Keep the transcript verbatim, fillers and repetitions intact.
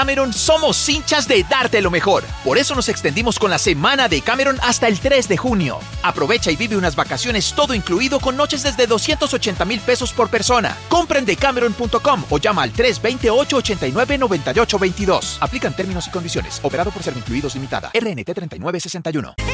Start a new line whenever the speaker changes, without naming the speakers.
Cameron somos hinchas de darte lo mejor. Por eso nos extendimos con la semana de Cameron hasta el tres de junio. Aprovecha y vive unas vacaciones todo incluido con noches desde doscientos ochenta mil pesos por persona. Compra en decameron punto com o llama al tres dos cero, ocho ocho nueve, nueve ocho dos dos. Aplican términos y condiciones. Operado por Servincluidos Limitada. R N T treinta y nueve sesenta y uno.